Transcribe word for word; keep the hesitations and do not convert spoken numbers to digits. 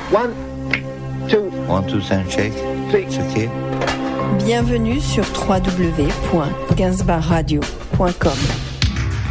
One, two, One, two, and shake. three. C'est OK. Bienvenue sur w w w point gainsbourg radio point com.